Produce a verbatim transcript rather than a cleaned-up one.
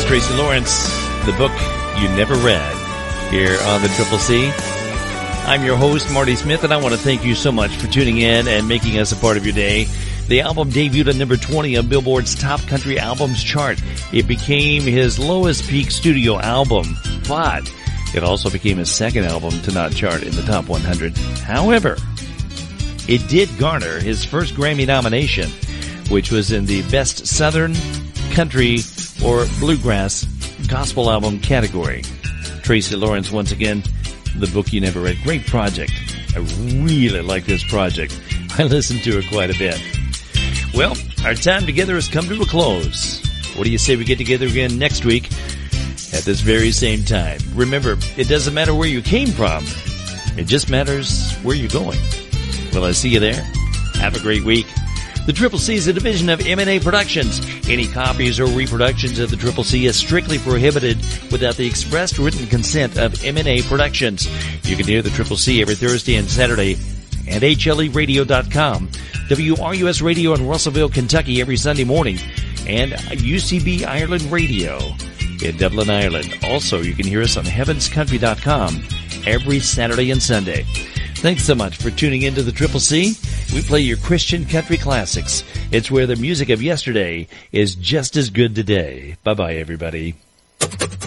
Tracy Lawrence, the book you never read, here on the Triple C. I'm your host, Marty Smith, and I want to thank you so much for tuning in and making us a part of your day. The album debuted at number twenty on Billboard's Top Country Albums chart. It became his lowest peak studio album, but it also became his second album to not chart in the top one hundred. However, it did garner his first Grammy nomination, which was in the Best Southern, Country, or Bluegrass Gospel Album category. Tracy Lawrence, once again, the book you never read. Great project. I really like this project. I listened to it quite a bit. Well, our time together has come to a close. What do you say we get together again next week at this very same time? Remember, it doesn't matter where you came from. It just matters where you're going. Will I see you there? Have a great week. The Triple C is a division of M and A Productions. Any copies or reproductions of the Triple C is strictly prohibited without the expressed written consent of M and A Productions. You can hear the Triple C every Thursday and Saturday at H L E radio dot com, W R U S Radio in Russellville, Kentucky every Sunday morning, and U C B Ireland Radio in Dublin, Ireland. Also, you can hear us on heavens country dot com every Saturday and Sunday. Thanks so much for tuning into the Triple C. We play your Christian country classics. It's where the music of yesterday is just as good today. Bye-bye, everybody.